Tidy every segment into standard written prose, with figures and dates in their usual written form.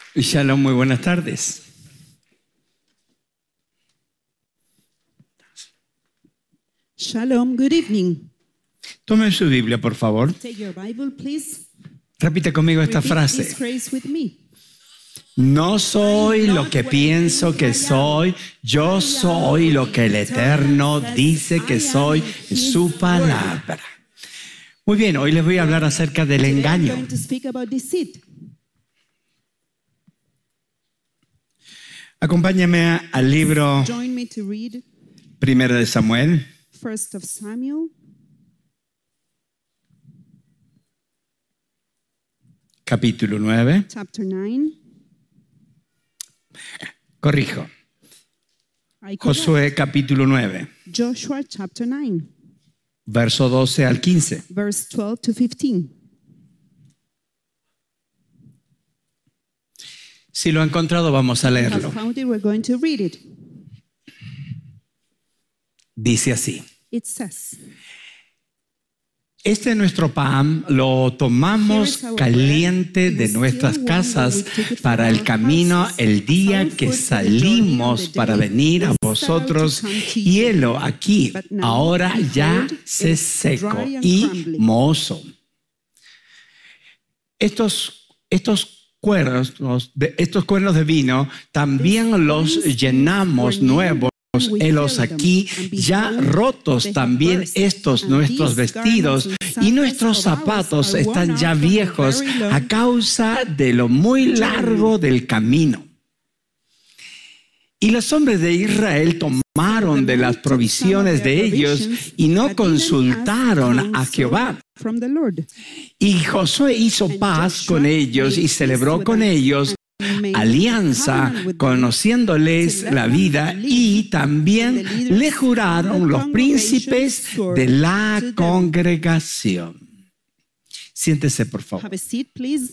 Shalom, muy buenas tardes. Shalom, good evening. Tomen su Biblia, por favor. Take your Bible, please. Repite conmigo esta Repeat frase. this phrase with me. No soy lo que pienso que soy, yo soy lo que el Eterno dice que soy en su palabra. Muy bien, hoy les voy a hablar acerca del Today I'm engaño. going to speak about deceit. Acompáñame al libro Join me to read 1 de Samuel, 1 Samuel, capítulo 9. chapter 9. Corrijo, I correct. Josué capítulo 9, Joshua chapter 9, verso 12 al 15. verse 12 to 15. Si lo ha encontrado, vamos a If you leerlo. have found it, we're going to read it. Dice así. It says, Este nuestro pan lo tomamos caliente de nuestras casas para el camino el día que salimos para venir a vosotros. Y helo aquí ahora ya se seco y mozo. Estos cuernos de vino también los llenamos nuevos. Helos aquí ya rotos también estos nuestros vestidos y nuestros zapatos están ya viejos a causa de lo muy largo del camino. Y los hombres de Israel tomaron de las provisiones de ellos y no consultaron a Jehová. from the Lord. Y Josué hizo paz con ellos y celebró con ellos alianza, conociéndoles la vida, y también le juraron los príncipes de la congregación. Siéntese, por favor. Have a seat, please.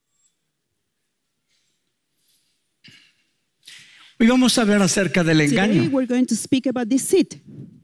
Hoy vamos a hablar acerca del Today engaño. we're going to speak about deceit.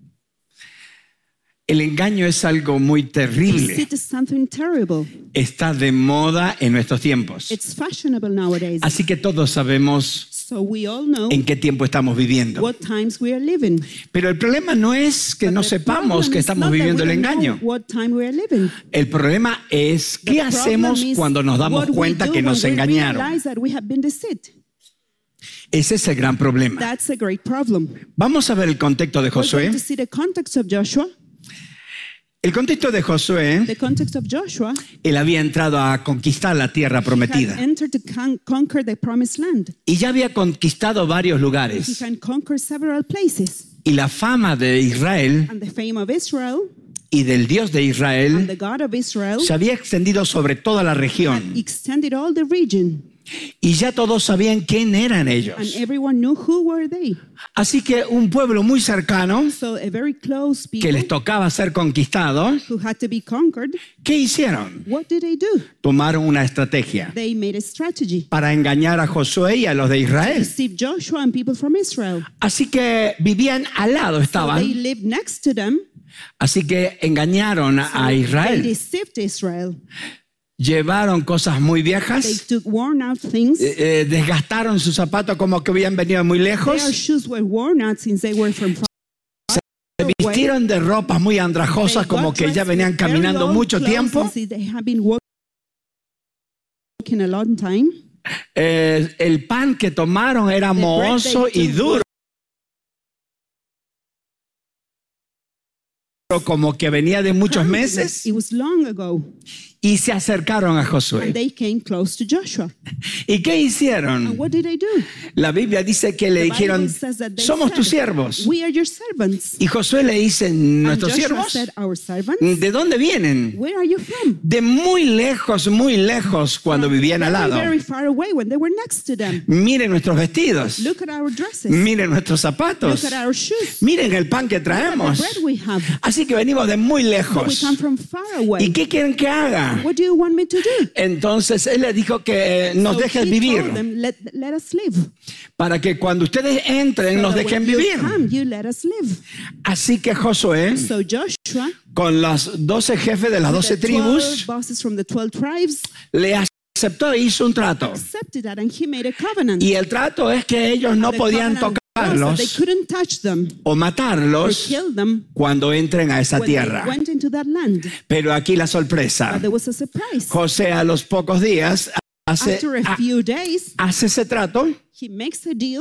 El engaño es algo muy terrible. Deceit is something terrible. Está de moda en nuestros tiempos. It's fashionable nowadays. Así que todos sabemos So we all know en qué tiempo estamos viviendo. what times we are living. Pero el problema no es que no The sepamos problem que is estamos not that viviendo el we don't know engaño. what time we are living. El problema es qué The hacemos problem is cuando nos damos what we cuenta do que nos when we engañaron. realize that we have been deceived. Ese es el gran problema. That's a great problem. Vamos a ver el contexto de We're going Josué. to see the context of Joshua. El contexto de Josué, The context of Joshua. él había entrado a conquistar la tierra He had prometida entered to conquer the promised land. y ya había conquistado varios He lugares. had conquered several places. Y la fama de Israel And the fame of Israel y del Dios de and Israel the God of Israel se había extendido sobre toda la región. extended all the region. Y ya todos sabían quién eran ellos. And everyone knew who were they. Así que un pueblo muy cercano So a very close que people les tocaba ser conquistado, who had to be conquered, ¿qué hicieron? what did they do? Tomaron una estrategia They made a strategy para engañar a Josué y a los de to Israel. deceive Joshua and people from Israel. Así que vivían al lado, So they estaban. lived next to them. Así que engañaron a They Israel. deceived Israel. Llevaron cosas muy They viejas, took worn out things. desgastaron sus zapatos como que habían venido muy Their lejos, shoes were worn out since they were from far away. vistieron de ropas muy andrajosas They como got que ya dressed venían with very caminando long mucho clothes tiempo. since they have been walking a long time. El pan que tomaron era The bread mohoso they y took duro, como que venía de muchos meses, It was long ago. y se acercaron a Josué. And they came close to Joshua. ¿Y qué And hicieron? what did they do? La Biblia dice que le The dijeron, Bible says that they somos said, tus siervos. We are your servants. Y Josué le dice, And ¿nuestros Joshua siervos? said, Our servants? ¿De dónde vienen? Where are you from? De muy lejos, cuando vivían al lado. Very far away when they were next to them. Miren nuestros vestidos, Look at our dresses. miren nuestros zapatos, Look at our shoes. miren el pan que Look at traemos. the bread we have. Así que venimos de muy So we lejos. come from far away. ¿Y qué quieren que haga? What do you want me to do? Entonces él le dijo que nos So dejes he vivir, told them, let us live. para que cuando ustedes entren So nos that dejen when you vivir. come, you let us live. Así que Josué, So Joshua, con los 12 jefes de las 12 the 12 tribus, bosses from the 12 tribes, le aceptó e hizo un trato. accepted that and he made a covenant. Y el trato es que ellos no The podían covenant was that they tocarlos couldn't touch them o or matarlos kill them cuando entren a esa when they tierra. went into that land. Pero aquí la sorpresa. But there was a surprise. José a los pocos días After a few days, hace ese trato, he makes a deal.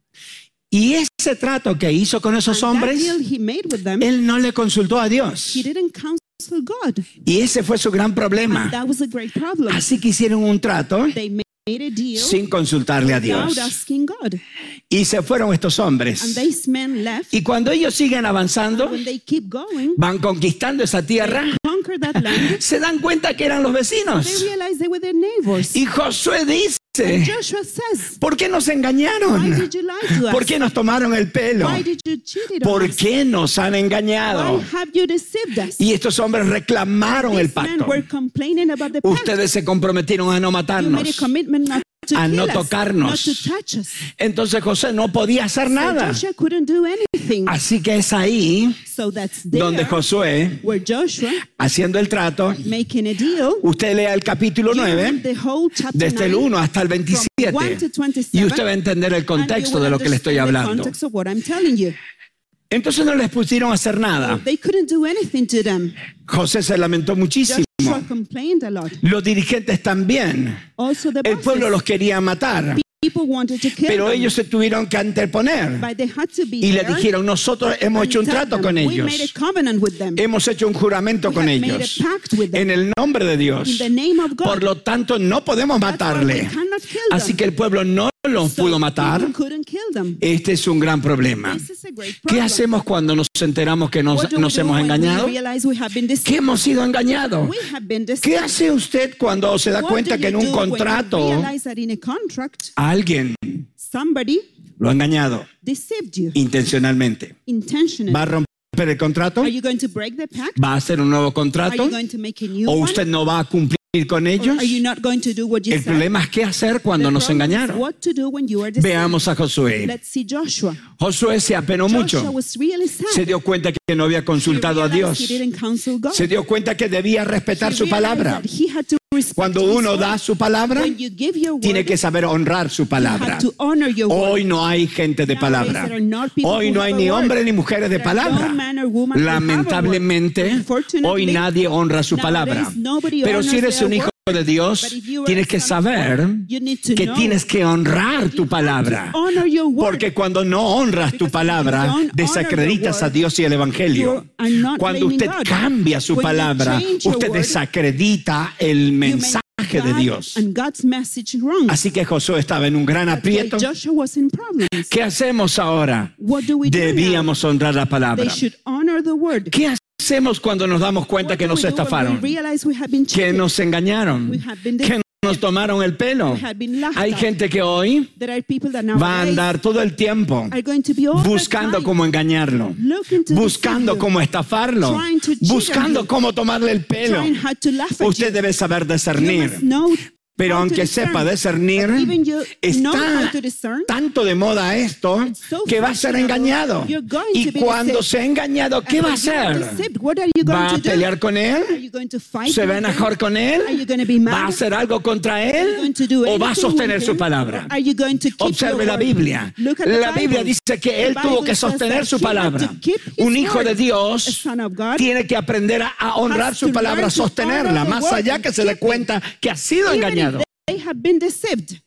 y ese trato que hizo con esos And that hombres, deal he made with them, él no le consultó a Dios. he didn't counsel God. Y ese fue su gran And problema. that was a great problem. Así que hicieron un trato They made a deal sin consultarle a without Dios. asking God. Y se fueron estos And hombres. these men left. Y cuando ellos siguen avanzando, When they keep going, van conquistando esa tierra, conquer that land, se dan cuenta que eran los they vecinos. realize they were their neighbors. Y Josué dice, Joshua says, ¿por qué nos why engañaron? did you lie to us? ¿Por qué nos tomaron el pelo? Why did you cheat on ¿Por us? qué nos han Why engañado? have you deceived us? Y estos hombres reclamaron el These men pacto. were complaining about the pact. Ustedes se comprometieron a no You made a matarnos, commitment not to a kill no us, tocarnos. not to touch us. Entonces José no podía hacer So nada. Joshua couldn't do anything. Así que es ahí So that's there donde Josué, where Joshua, haciendo el trato, making a deal, usted lea el capítulo you read 9, the whole chapter desde el 9, 1 hasta el from 1 27, to 27, y usted va a entender el and you contexto will de lo que le estoy understand the hablando. context of what I'm telling you. Entonces no les pusieron a hacer nada. They couldn't do anything to them. José se lamentó muchísimo. Joshua complained a lot. Los dirigentes también. Also the El pueblo bosses, los quería matar, people wanted to kill pero them, ellos se tuvieron que anteponer but they had to be y le there dijeron, nosotros hemos and hecho un tell trato them, con we made ellos. a covenant with them. Hemos hecho un juramento We con have made a ellos pact with them. en el nombre de In Dios. the name of God. Por lo tanto, no podemos That's why we matarle. cannot kill Así them. que el pueblo no los So pudo matar. people couldn't kill them. Este es un gran problema. This is a great ¿Qué problem. hacemos cuando nos enteramos que What do we nos do hemos when engañado? we realize we have been deceived? Que hemos sido engañados. We have been deceived. ¿Qué hace usted cuando se da What cuenta do que en you un do when you contrato realize that in a contract, a alguien somebody lo ha engañado deceived you intencionalmente? intentionally? ¿Va a romper el contrato? Are you going to break the pact? ¿Va a hacer un nuevo Are contrato? you going to make a new ¿O one? usted no va a cumplir con Or ellos? are you not going to do what you El said? problema es qué hacer cuando The nos problem is engañaron. what to do when you are deceived. Veamos a Josué. Let's see Joshua. Josué se apenó Joshua mucho. was really sad. Se dio cuenta que no había He consultado a realized Dios. he didn't counsel God. Se dio cuenta que debía respetar He su realized palabra. that he had to respect Cuando his uno word. da su palabra, When you give your tiene word, que saber honrar su you palabra. have to honor your word. Hoy no hay gente de Nowadays, palabra. there are not people Hoy who no have hay a ni word. hombres ni mujeres de There are palabra. no man or woman who have a word. Lamentablemente, Unfortunately, hoy nadie honra su nowadays, palabra. nobody Pero honors si eres their un hijo word. de Dios, But if you are tienes que a son of saber God, you need to que know tienes que honrar tu palabra. to honor your word. Porque cuando no honras tu Because if palabra, you don't honor desacreditas your a word, Dios y el Evangelio. you are not Cuando blaming usted God. cambia su When you palabra, change your usted word, desacredita el you mensaje make de God Dios. and God's message wrong. Así que Josué estaba en un gran That's why aprieto. Joshua was in problems. ¿Qué hacemos ahora? What do we do now? Debíamos honrar la palabra. They should honor the word. ¿Qué hacemos cuando nos damos cuenta What que do nos we do when estafaron? we realize we have been Que cheated? nos engañaron, We have been que deceived. nos tomaron el pelo. We have been laughed Hay at. gente que hoy There are people that va a nowadays andar todo el tiempo are going to be all buscando the time cómo engañarlo, looking to buscando deceive you, cómo estafarlo, trying to cheat on buscando you, cómo tomarle el pelo. trying hard to laugh at Usted you. debe saber You discernir. must know Pero how to aunque discern. sepa discernir, But even you know how está to discern, tanto de moda esto so que va a ser fashionable. engañado. You're going Y to be cuando deceived. sea engañado, ¿qué and va a when you are hacer? deceived, what are you going ¿Va to a do? pelear con Are él? you going to fight ¿Se va a with him? enojar con él? Are you going to be mad? ¿Va a hacer algo contra Are you él? going to do ¿O va a anything sostener with su him? palabra? Are you going to keep Observe your la word? Biblia. Look at the La Biblia Bible. dice que él The tuvo Bible que says sostener that su he had palabra. to keep his Un hijo word. de A Dios son of God tiene que aprender a honrar has su to palabra, learn to sostenerla, honor the más word allá and que se dé keep it. cuenta que ha sido Even engañado. if they have been deceived.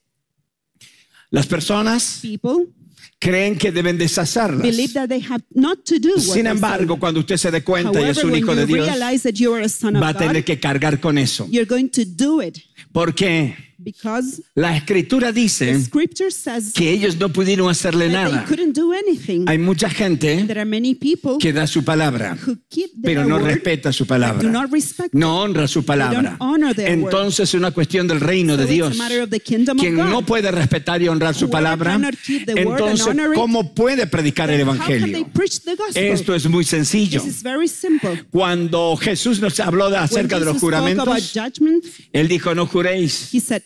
Las personas People creen que deben deshacerlas. believe that they have not to do what Sin they embargo, say. cuando usted se dé cuenta y es However, un when hijo you de Dios, realize that you are a son of va a tener God, que cargar con eso. you're going to do it Porque because la Escritura the dice scripture says que ellos no pudieron hacerle that nada. they couldn't do anything. Hay mucha gente There are many people que da su palabra, who keep their pero no word, respeta su do palabra. not respect No honra su palabra. They don't honor their word. Entonces es una cuestión del reino de So it's Dios. a matter of the kingdom of Quien God. no puede respetar y honrar su Whoever palabra, cannot keep the word and entonces honor it, ¿cómo puede predicar el How can they Evangelio? preach the gospel? Esto es muy sencillo. This is very simple. Cuando Jesús nos habló When acerca de los Jesus spoke about juramentos, judgment, Él dijo, no juréis, he said,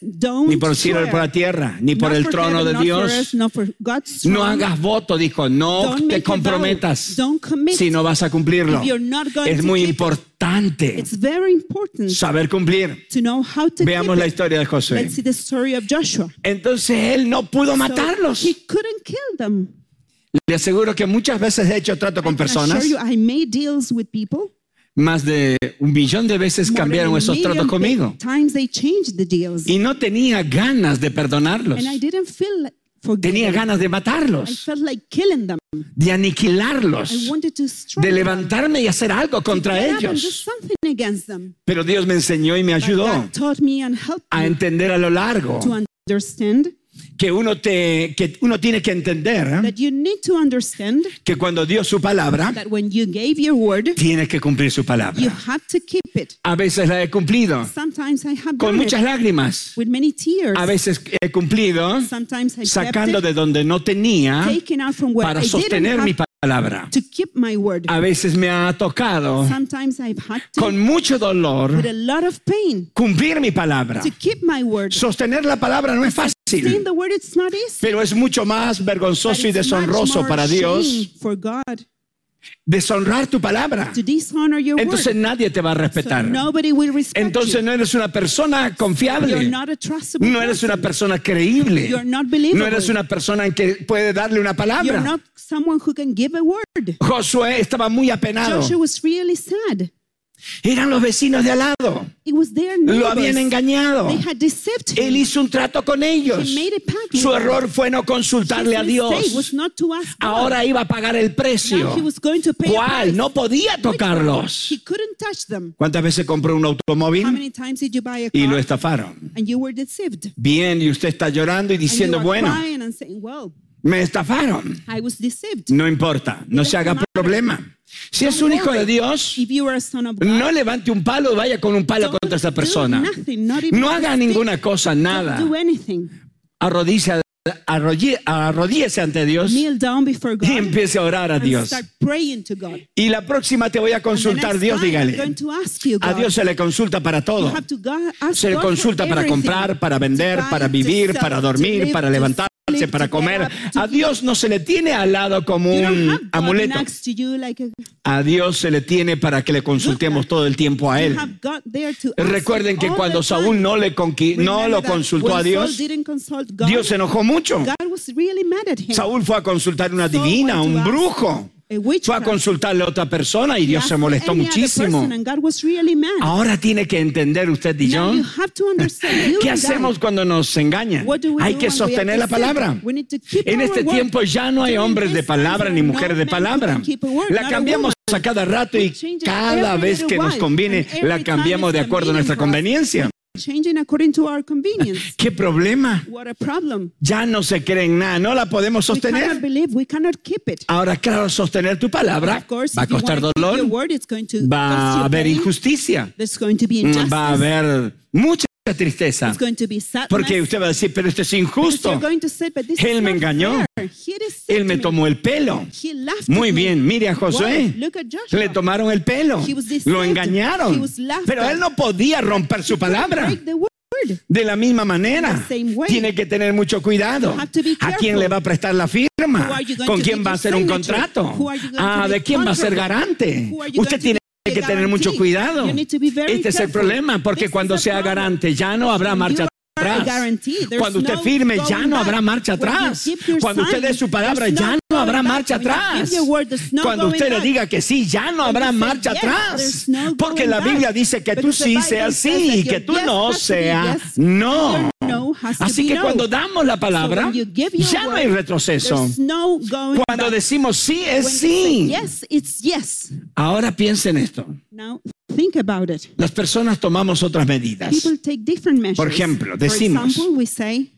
Don't ni por el cielo ni por la tierra, ni por Not el for trono heaven, de not for Dios. earth, not for God's No throne. hagas voto, dijo, no Don't make te a vow. comprometas Don't commit si no vas a cumplirlo. if you're not going Es to muy keep it. importante It's very important saber cumplir. to know how to Veamos la keep it. historia de Josué. Let's see the story of Joshua. Entonces él no pudo So matarlos. he couldn't kill them. Le aseguro que muchas veces he hecho trato con I can personas. assure you, I made deals with people. Más de 1,000,000 de veces More cambiaron than a esos tratos million conmigo. times they changed the deals. Y no tenía ganas de perdonarlos. And I didn't feel like Tenía forgiving. ganas de I matarlos, felt like killing them. de I aniquilarlos, wanted to strike de them, levantarme y hacer algo to contra get up and do ellos. something against them. Pero Dios me enseñó y me But ayudó God taught me and helped a me entender a lo largo to understand que uno tiene que entender that you need to understand que cuando dio su palabra, that when you gave your word, tiene que cumplir su you palabra. have to keep it. A veces la he cumplido Sometimes I have con done muchas it lágrimas. with many tears. A veces he cumplido Sometimes I sacando kept de donde no tenía it, taken out from where para I didn't sostener mi have palabra. to keep my word. A veces me ha tocado Sometimes I've had to, con mucho with dolor, a lot of pain, cumplir mi palabra. to keep my word. Sostener la palabra no es Saying fácil, the word, it's not easy. pero es mucho más But vergonzoso y it's much deshonroso more para shame Dios for God deshonrar tu palabra. to dishonor your Entonces word. nadie te va a So respetar. nobody will respect Entonces you. no eres una persona You're confiable. not a trustable No eres una person. persona creíble. You're not believable. No eres una persona en que puede darle una You're palabra. not someone who can give a word. Josué estaba muy apenado. Joshua was really sad. Eran los vecinos de al lado. It was their Lo neighbors. habían engañado. They had deceived Él him. hizo un trato con ellos. He made a pact with Su them. error fue no consultarle a His mistake was Dios. not to ask God. Ahora iba a pagar el Now precio. he was going to pay a ¿Cuál? price. No podía Which one? tocarlos. He couldn't touch them. ¿Cuántas veces compró un How automóvil many times did you buy a y lo car estafaron? and you were deceived? Bien, y usted está llorando y And you diciendo, were bueno, crying and saying, well, me estafaron. I was deceived. No importa, no se haga problema. Si es un hijo de Dios, If you are a son of God, no levante un palo y vaya con un palo don't contra esa do persona. nothing, not even No a haga stick. ninguna cosa, nada. Don't do anything. Arrodíllese ante Dios Kneel down before God y empiece a orar a and Dios. start praying to God. Y la próxima te voy a And the consultar, next Dios, time I'm dígale. going to ask you, A God. Dios se le consulta para You todo. have to ask Se le God for consulta para everything. comprar, para vender, To buy, para to vivir, sell, para to dormir, live, para to levantarse, sleep, para to comer. get up, to A Dios no se le tiene al lado como You don't un have God amuleto. next to you like a, A Dios se le tiene para que le consultemos todo el tiempo a you Él. have God there to ask Recuerden que all cuando the time. Saúl no Remember lo that consultó when a Dios, Saul didn't consult God, Dios se enojó mucho. God was really mad at him. Saúl fue a consultar una Saul divina, went to un ask brujo. a witchcraft. Fue a consultarle a otra persona y Dios He se asked molestó any other muchísimo. person and God was really mad. Ahora tiene que entender usted y Now yo. you have to understand, you ¿Qué and I, hacemos cuando nos engañan? what do we Hay do que when we sostener are la deceived? palabra. We need to keep En our este word. tiempo ya no hay During hombres de this time, palabra ni there are mujeres no de men who palabra. can keep a word, La not a cambiamos woman. a cada rato y We change it cada every vez little que nos while, conviene and every la time cambiamos it's de acuerdo a convenient nuestra for us. conveniencia. Changing according to our convenience. ¿Qué problema? What a problem. Ya no se cree en nada, no la podemos We cannot sostener. believe, we cannot keep it. Ahora, claro, sostener tu palabra Of course, va a if you costar want to keep your dolor, word, it's going to cost va a you haber pain. injusticia, There's going to be injustice. va a haber mucha tristeza. It's going to be sadness. Porque usted va a decir, pero esto es Because injusto. you're going to say, but this Él is me not engañó. fair. He deceived Él me me. tomó el pelo. He laughed Muy at me. bien, mire a Josué. Wow, look at Joshua. Le tomaron el pelo, He was deceived. lo engañaron. He was laughed Pero at. él no podía romper su palabra. Break the word. De la misma manera, The same way. tiene que tener mucho cuidado. You have to be ¿A quién careful. le va a prestar la Who firma? are you going ¿Con to quién give va a your hacer un signature? contrato? Who are you going to ¿De make quién va a ser contract? garante? Who are you Usted going to tiene be que a tener mucho guarantee? cuidado. You need to be very Este es el careful. problema, porque This cuando is a sea problem. garante ya no habrá When marcha you are a atrás. guarantee, there's Cuando usted no firme ya going no back. habrá marcha When you atrás. give your Cuando usted dé sign, su palabra there's ya no no habrá going back. marcha When you atrás. give your word, there's no Cuando going usted le back. diga que sí, ya no When habrá you say marcha yes, atrás. there's no Porque going la back. Biblia dice que tú Because the sí Bible seas says sí that y que your tú yes no has to be seas yes, no. your no has to Así be que no. cuando damos la palabra, So when you give your ya no word, hay retroceso. There's no going Cuando back. decimos sí, es When you sí. say yes, it's yes. Ahora piensen esto. Now think about it. Las personas tomamos otras medidas. People take different measures. Por ejemplo, For decimos, example, we say,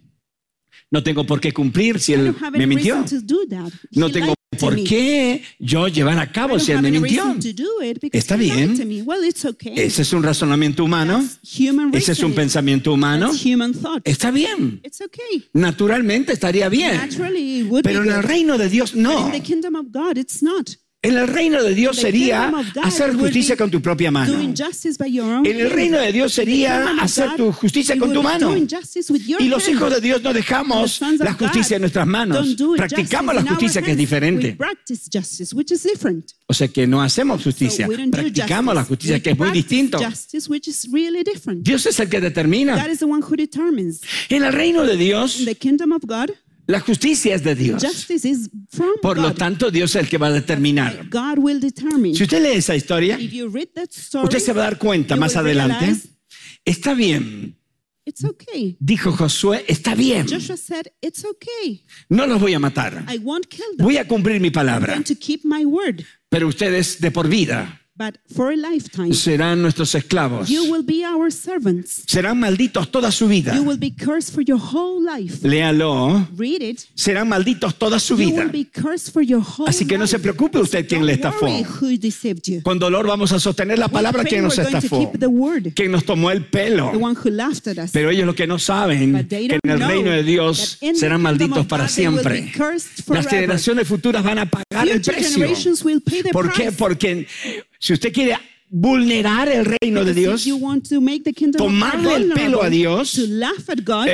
no tengo por qué cumplir si I él don't have me any mintió. reason to do that. No He tengo lied to por me. qué yo llevar a I cabo don't si él have me any mintió. reason to do it because Está he lied bien. to me. Well, it's okay. Ese es un razonamiento humano. That's human Ese es un reasoning. pensamiento humano. That's human thought. Está bien. It's okay. Naturalmente estaría bien. Naturally, it would Pero be en el good. reino de Dios But no. in the kingdom of God, it's not. En el reino de Dios The sería kingdom of God hacer would justicia be con tu propia mano. doing justice by your own En el hand. reino de Dios The sería kingdom of hacer God, tu justicia you con tu will be mano. doing justice with your Y los hand. hijos de Dios no dejamos The sons of la justicia en nuestras manos. don't do Practicamos la justice in our justicia que es hands. diferente. We practice justice, which is different. O sea que no hacemos justicia, So we don't do practicamos la justice. justicia We que es muy practice distinto. justice, which is really different. Dios es el que determina. God is the one who determines. En el reino de Dios, In the kingdom of God, la justicia es de Dios. justice is from Por lo God. tanto, Dios es el que va a determinar. God will determine. Si usted lee esa historia, If you read that story, usted se va a dar cuenta you más will adelante. realize Está bien, it's okay. dijo Josué, está bien. Joshua said, it's okay. No los voy a matar. I won't kill them. Voy a cumplir mi I'm palabra. going to keep my word. Pero ustedes de por vida But for a lifetime, serán nuestros esclavos. you will be our servants. Serán malditos toda su vida. You will be cursed for your whole life. Léalo. Read it. Serán malditos toda su You vida. will be cursed for your whole Así que no se life. preocupe usted quien le estafó. Don't worry who deceived you. Con dolor vamos a sostener la palabra With quien pain, nos we're going to estafó. keep the word. Quien nos tomó el pelo. The one who laughed at us. Pero ellos lo que no saben But they que don't en el know reino de Dios that in the serán kingdom malditos of para God they will siempre. be cursed Las forever. generaciones futuras van a pagar el Future precio. generations will pay the ¿Por qué? price. Porque si usted quiere vulnerar el reino de Because Dios, if you want to make the kingdom of God tomarle el pelo a vulnerable, Dios, to laugh at God,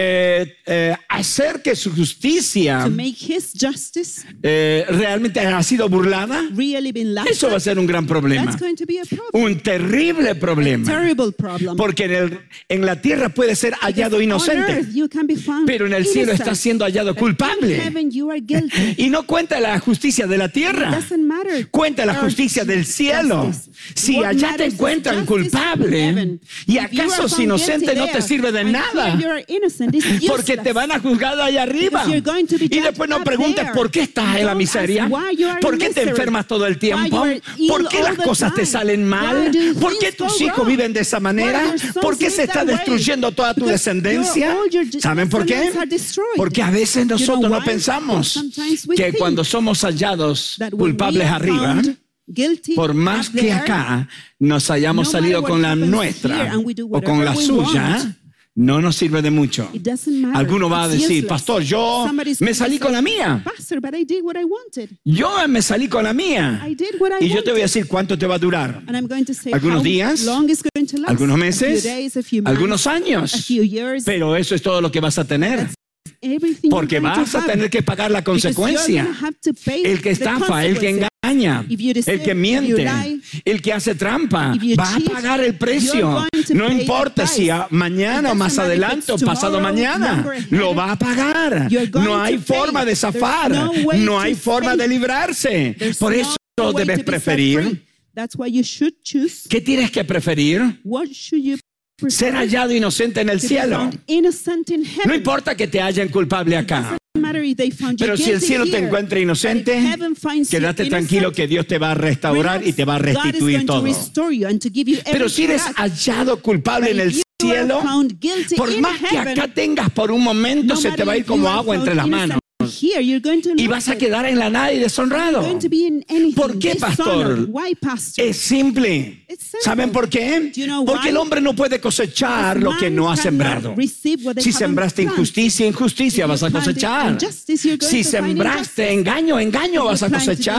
hacer que su justicia to make His justice realmente ha sido burlada, really been laughed eso va a at, ser un gran problema. that's going to be a problem. Un terrible problema. Terrible problem. Porque en la tierra puede ser hallado On inocente, earth you can be found pero en el cielo innocent. está siendo hallado But in culpable. heaven you are guilty. Y no cuenta la justicia de la tierra, Doesn't matter. cuenta la Earth justicia del cielo. justice. Si What allá te matters is encuentran justice in culpable heaven. y If you acaso are sos found inocente guilty no te there, sirve de and nada, here you are innocent, it's porque useless. te van a juzgar allá arriba. Because you're going to be Y judged después no up preguntes there. por qué estás en la Don't miseria, ask why you are in por qué te misery. enfermas todo el Why tiempo, you are ill por qué all las the cosas te time. salen mal, Why do por qué things tus go hijos wrong? viven de esa manera, Why your sons por qué live se está that way? destruyendo toda tu Because descendencia. all your ¿Saben por qué? descendants are destroyed. Porque a veces You know nosotros no why? pensamos Sometimes we que think cuando somos hallados that when culpables we are arriba, found guilty por más up que there, acá nos hayamos no salido matter con what la happens here nuestra and we do o con la whatever we suya, want, no nos sirve de mucho. it doesn't matter. Alguno va a It's decir, useless. pastor, yo Somebody's me going to salí say, con la mía. Pastor, but I did what I wanted. Yo me salí con la mía. I did what I Y yo te voy a wanted. decir cuánto te va a durar. And I'm going to say Algunos how días, long it's going to last. Algunos A meses, few days, a few months, algunos años. a few years. Pero eso es todo lo que vas a tener. Everything Porque you're going vas to a have. tener que pagar la Because you're consecuencia. gonna have to pay El que the estafa, el que consequences. engaña, If you deceive, el que if you miente, lie, el que hace trampa, if you va a cheat, pagar el precio. you're going to No pay the importa si price. mañana o It más doesn't matter if adelante o it's pasado tomorrow, mañana, longer ahead. lo va a pagar. You're going No hay to pay. forma de zafar, There's no way no to hay forma escape. de librarse. There's Por no eso way debes to be set preferir. free. That's why you should choose. ¿Qué tienes que preferir? What should you prefer? Ser hallado inocente en el To be cielo. found innocent in No heaven. importa que te hallen culpable acá. Doesn't matter if they found you Pero si el guilty cielo te here, encuentra but inocente, if heaven finds you quédate innocent, tranquilo que Dios te va a restaurar y te va a God is restituir going to todo. restore you and to give you Pero si everything eres back. hallado culpable But en el if you are cielo, found guilty por in más que heaven, acá tengas por un momento, no se te va a matter ir if como you are agua entre found las innocent manos. here, you're going to Y lose vas a it. quedar en la nada y deshonrado. Going to be in anything ¿Por qué, pastor? dishonored. Why, pastor? Es simple. It's simple. ¿Saben por qué? Do you know Porque why? el hombre no puede cosechar lo que Man no ha cannot sembrado. receive what they Si haven't sembraste planted. injusticia, injusticia If vas you a planted cosechar. injustice, you're going Si to find sembraste injustice. engaño, engaño If vas you a planted cosechar.